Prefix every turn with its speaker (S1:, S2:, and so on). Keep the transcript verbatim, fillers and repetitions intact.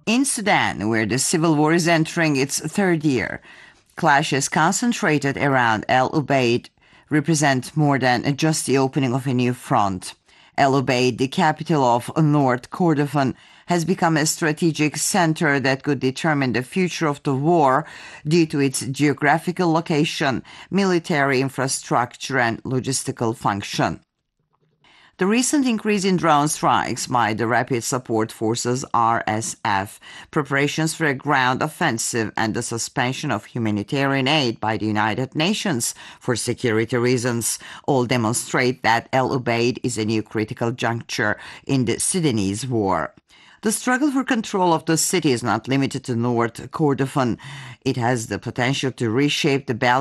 S1: In Sudan, where the civil war is entering its third year, clashes concentrated around El Ubaid represent more than just the opening of a new front. El Ubaid, the capital of North Kordofan, has become a strategic center that could determine the future of the war due to its geographical location, military infrastructure, and logistical function. The recent increase in drone strikes by the Rapid Support Forces R S F, preparations for a ground offensive, and the suspension of humanitarian aid by the United Nations for security reasons all demonstrate that El Ubaid is a new critical juncture in the Sudanese war. The struggle for control of the city is not limited to North Kordofan. It has the potential to reshape the balance